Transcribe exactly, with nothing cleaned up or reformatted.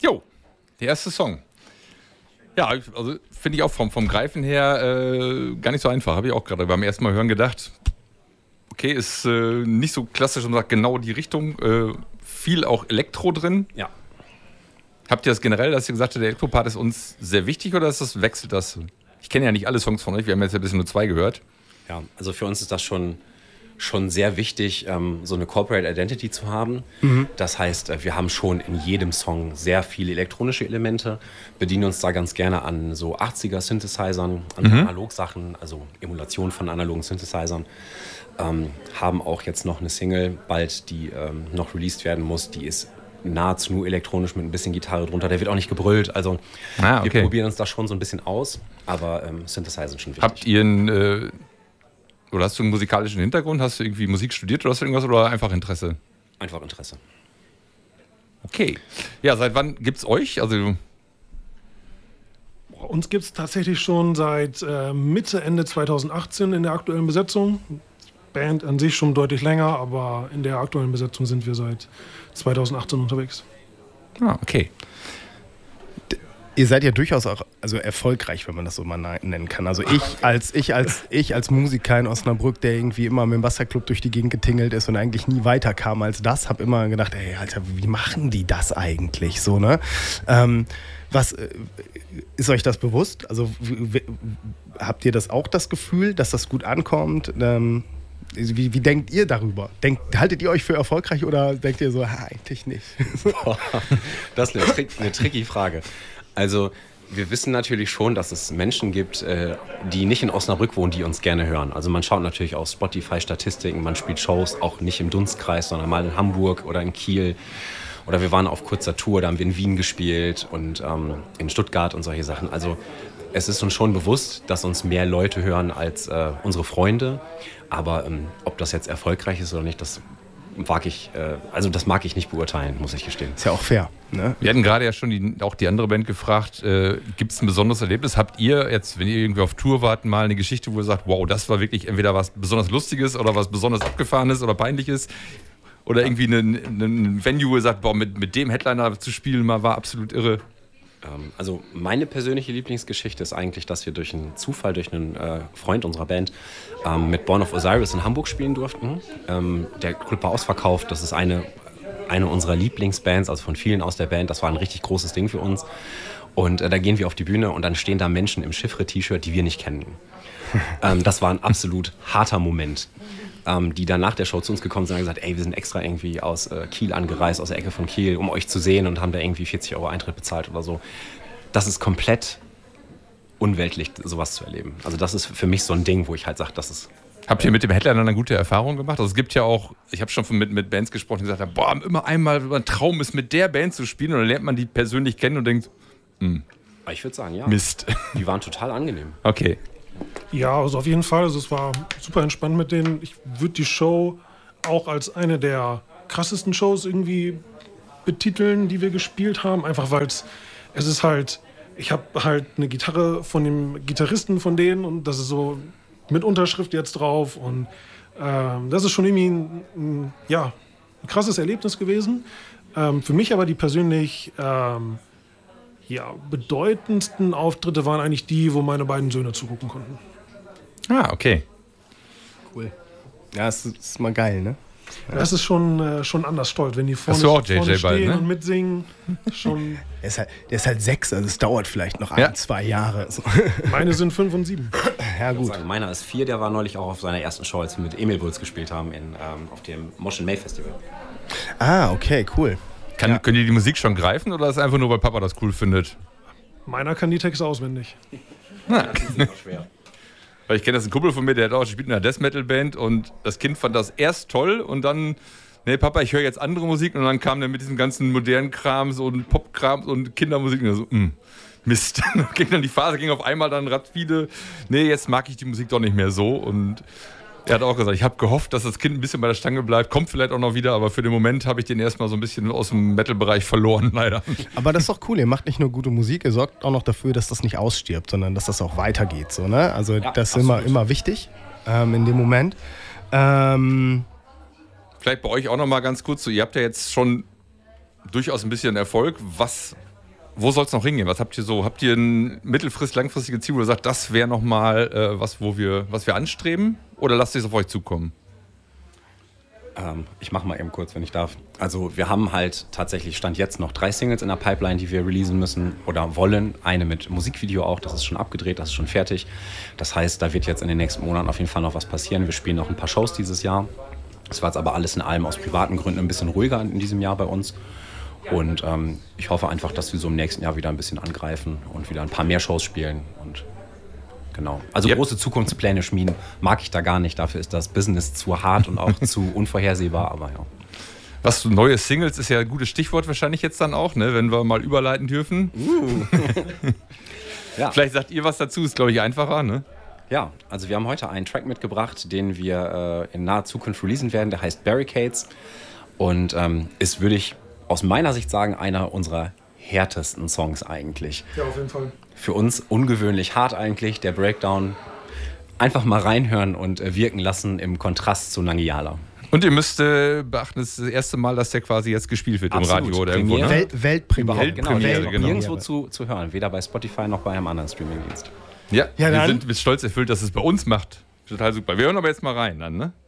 Jo, der erste Song. Ja, also finde ich auch vom, vom Greifen her äh, gar nicht so einfach. Habe ich auch gerade beim ersten Mal hören gedacht. Okay, ist äh, nicht so klassisch und sagt genau die Richtung. Äh, viel auch Elektro drin. Ja. Habt ihr das generell, dass ihr gesagt habt, der Elektropart ist uns sehr wichtig oder ist das, wechselt das? Ich kenne ja nicht alle Songs von euch, wir haben jetzt ein bisschen nur zwei gehört. Ja, also für uns ist das schon, schon sehr wichtig, ähm, so eine Corporate Identity zu haben. Mhm. Das heißt, wir haben schon in jedem Song sehr viele elektronische Elemente, bedienen uns da ganz gerne an so achtziger-Synthesizern, an mhm. Analogsachen, also Emulation von analogen Synthesizern. Ähm, haben auch jetzt noch eine Single bald, die ähm, noch released werden muss, die ist nahezu nur elektronisch mit ein bisschen Gitarre drunter. Der wird auch nicht gebrüllt. Also ah, okay. wir probieren uns da schon so ein bisschen aus, aber ähm, Synthesizer sind schon wichtig. Habt ihr einen, äh, oder hast du einen musikalischen Hintergrund? Hast du irgendwie Musik studiert oder hast du irgendwas oder einfach Interesse? Einfach Interesse. Okay. Ja, seit wann gibt's euch? Also uns gibt es tatsächlich schon seit äh, Mitte, Ende zweitausendachtzehn in der aktuellen Besetzung. Band an sich schon deutlich länger, aber in der aktuellen Besetzung sind wir seit zweitausendachtzehn unterwegs. Ah, okay. Ihr seid ja durchaus auch also erfolgreich, wenn man das so mal nennen kann. Also ich als, ich als, ich als Musiker in Osnabrück, der irgendwie immer mit dem Wasserclub durch die Gegend getingelt ist und eigentlich nie weiterkam als das, habe immer gedacht, ey, Alter, wie machen die das eigentlich so, ne? Ähm, was, ist euch das bewusst? Also w- w- habt ihr das auch das Gefühl, dass das gut ankommt? Ähm, Wie, wie denkt ihr darüber? Denkt, haltet ihr euch für erfolgreich oder denkt ihr so, ha, eigentlich nicht? Boah, das ist eine, trick, eine tricky Frage. Also wir wissen natürlich schon, dass es Menschen gibt, äh, die nicht in Osnabrück wohnen, die uns gerne hören. Also man schaut natürlich auf Spotify-Statistiken, man spielt Shows auch nicht im Dunstkreis, sondern mal in Hamburg oder in Kiel. Oder wir waren auf kurzer Tour, da haben wir in Wien gespielt und ähm, in Stuttgart und solche Sachen. Also es ist uns schon bewusst, dass uns mehr Leute hören als äh, unsere Freunde. Aber ähm, ob das jetzt erfolgreich ist oder nicht, das mag ich, äh, also das mag ich nicht beurteilen, muss ich gestehen. Ist ja auch fair. Ne? Wir hatten gerade ja schon die, auch die andere Band gefragt, äh, gibt es ein besonderes Erlebnis? Habt ihr jetzt, wenn ihr irgendwie auf Tour wart, mal eine Geschichte, wo ihr sagt, wow, das war wirklich entweder was besonders Lustiges oder was besonders Abgefahrenes oder Peinliches? Oder irgendwie ein Venue, wo ihr sagt, boah, mit, mit dem Headliner zu spielen mal war absolut irre? Also meine persönliche Lieblingsgeschichte ist eigentlich, dass wir durch einen Zufall, durch einen äh, Freund unserer Band ähm, mit Born of Osiris in Hamburg spielen durften. Ähm, der Club war ausverkauft, das ist eine, eine unserer Lieblingsbands, also von vielen aus der Band. Das war ein richtig großes Ding für uns. Und äh, da gehen wir auf die Bühne und dann stehen da Menschen im Chiffre-T-Shirt, die wir nicht kennen. ähm, das war ein absolut harter Moment. Ähm, die dann nach der Show zu uns gekommen sind und gesagt, ey, wir sind extra irgendwie aus äh, Kiel angereist, aus der Ecke von Kiel, um euch zu sehen und haben da irgendwie vierzig Euro Eintritt bezahlt oder so. Das ist komplett unweltlich, sowas zu erleben. Also das ist für mich so ein Ding, wo ich halt sage, das ist... Habt ihr mit dem Headliner eine gute Erfahrung gemacht? Also es gibt ja auch, ich habe schon von mit, mit Bands gesprochen, die gesagt haben, boah, immer einmal ein Traum ist, mit der Band zu spielen und dann lernt man die persönlich kennen und denkt, hm, ich würde sagen, ja. Mist. Die waren total angenehm. Okay. Ja, also auf jeden Fall. Also es war super entspannt mit denen. Ich würde die Show auch als eine der krassesten Shows irgendwie betiteln, die wir gespielt haben. Einfach weil es, es ist halt, ich habe halt eine Gitarre von dem Gitarristen von denen und das ist so mit Unterschrift jetzt drauf. Und ähm, das ist schon irgendwie ein, ein, ja, ein krasses Erlebnis gewesen. Ähm, für mich aber die persönlich... Ähm, Ja, bedeutendsten Auftritte waren eigentlich die, wo meine beiden Söhne zugucken konnten. Ah, okay. Cool. Ja, das ist, ist mal geil, ne? Ja. Das ist schon, äh, schon anders stolz, wenn die vorne, Hast du auch J J vorne bald, stehen ne? und mitsingen. Schon Der ist, halt, der ist halt sechs, also es dauert vielleicht noch ein, Ja. zwei Jahre. So. meine sind fünf und sieben. Ja, Ich gut. sagen, meiner ist vier, der war neulich auch auf seiner ersten Show, als wir mit Emil Bulls gespielt haben in, ähm, auf dem Mosh in May Festival. Ah, okay, cool. Kann, Ja. Können die die Musik schon greifen oder ist es einfach nur, weil Papa das cool findet? Meiner kann die Texte auswendig. Das ist immer schwer. Weil ich kenne das, ein Kumpel von mir, der hat auch, der spielt in einer Death-Metal-Band und das Kind fand das erst toll und dann, nee Papa, ich höre jetzt andere Musik und dann kam der mit diesem ganzen modernen Kram, so ein Pop-Kram und Kindermusik und so, mh, Mist. Dann ging dann die Phase, ging auf einmal dann rapide, nee, jetzt mag ich die Musik doch nicht mehr so und er hat auch gesagt, ich habe gehofft, dass das Kind ein bisschen bei der Stange bleibt, kommt vielleicht auch noch wieder, aber für den Moment habe ich den erstmal so ein bisschen aus dem Metal-Bereich verloren, leider. Aber das ist doch cool, ihr macht nicht nur gute Musik, ihr sorgt auch noch dafür, dass das nicht ausstirbt, sondern dass das auch weitergeht. So, ne? Also Ja, das ist immer, immer wichtig ähm, in dem Moment. Ähm, Vielleicht bei euch auch noch mal ganz kurz, so, ihr habt ja jetzt schon durchaus ein bisschen Erfolg. Was wo soll es noch hingehen? Was habt ihr so? Habt ihr ein mittelfristig, langfristiges Ziel, wo ihr sagt, das wäre nochmal äh, was, wo wir, was wir anstreben? Oder lasst es auf euch zukommen? Ähm, ich mache mal eben kurz, wenn ich darf. Also wir haben halt tatsächlich Stand jetzt noch drei Singles in der Pipeline, die wir releasen müssen oder wollen. Eine mit Musikvideo auch, das ist schon abgedreht, das ist schon fertig. Das heißt, da wird jetzt in den nächsten Monaten auf jeden Fall noch was passieren. Wir spielen noch ein paar Shows dieses Jahr. Das war jetzt aber alles in allem aus privaten Gründen ein bisschen ruhiger in diesem Jahr bei uns. Und ähm, ich hoffe einfach, dass wir so im nächsten Jahr wieder ein bisschen angreifen und wieder ein paar mehr Shows spielen. Und genau. Also yep. große Zukunftspläne schmieden mag ich da gar nicht. Dafür ist das Business zu hart und auch zu unvorhersehbar. Aber ja. Was neue Singles ist ja ein gutes Stichwort wahrscheinlich jetzt dann auch, ne? Wenn wir mal überleiten dürfen. Uh. ja. Vielleicht sagt ihr was dazu, ist glaube ich einfacher, ne? Ja, also wir haben heute einen Track mitgebracht, den wir äh, in naher Zukunft releasen werden. Der heißt Barricades und ähm, ist, würde ich aus meiner Sicht sagen, einer unserer härtesten Songs eigentlich. Ja, auf jeden Fall. Für uns ungewöhnlich hart eigentlich, der Breakdown. Einfach mal reinhören und äh, wirken lassen im Kontrast zu Nangiala. Und ihr müsst äh, beachten, es ist das erste Mal, dass der quasi jetzt gespielt wird Absolut. im Radio oder irgendwo. Ne? Welt, Weltpremiere. Überhaupt, genau, Weltpremiere, der ist genau. nirgendwo zu, zu hören, weder bei Spotify noch bei einem anderen Streamingdienst. Ja, Ja, wir dann- sind mit stolz erfüllt, dass es bei uns macht. Total super. Wir hören aber jetzt mal rein dann, ne?